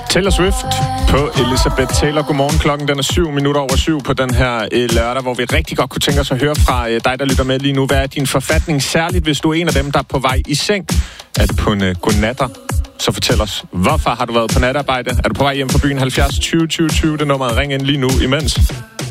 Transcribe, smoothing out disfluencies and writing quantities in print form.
Taylor Swift på Elizabeth Taylor. Godmorgen, klokken den er 7:07 på den her lørdag, hvor vi rigtig godt kunne tænke os at høre fra dig, der lytter med lige nu. Hvad er din forfatning, særligt hvis du er en af dem, der er på vej i seng? Er det på en godnatter? Så fortæl os, hvorfor har du været på natarbejde? Er du på vej hjem fra byen? 70 20 20 20, det nummeret. Ring ind lige nu imens.